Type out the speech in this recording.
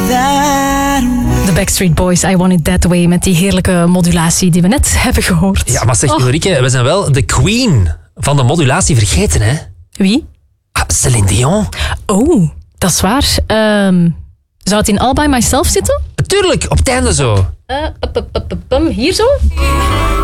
De Backstreet Boys, I Want It That Way, met die heerlijke modulatie die we net hebben gehoord. Ja, maar zeg Ulrike, we zijn wel de queen van de modulatie vergeten, hè? Wie? Céline Dion. Oh, dat is waar. Zou het in All By Myself zitten? Tuurlijk, op het einde zo. Hier zo?